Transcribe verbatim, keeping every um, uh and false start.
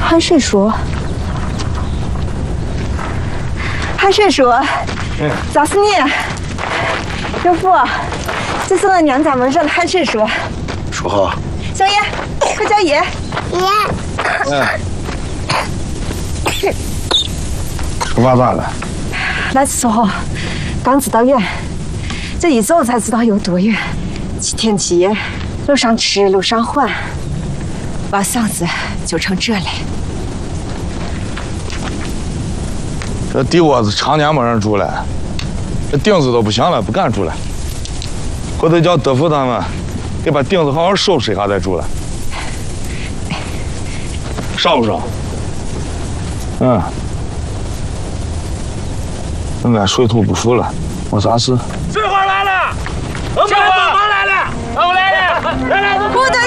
韩水叔，韩水叔，嗯，咋是你？岳父，这是我娘家门上的韩水叔。 叔好。 小叶，快叫爷。 爷。 嗯。头发咋了？ 那时候刚知道远，这一走才知道有多远。七天七夜，路上吃，路上缓，把嗓子就成这嘞。 这地窝子常年没人住了，这顶子都不行了，不敢住了。回头叫德福他们给把顶子好好收拾一下再住了。少不少？嗯。应该水土不服了，没啥事。 水花来了，我们帮忙来了，我们来了，来来， 不得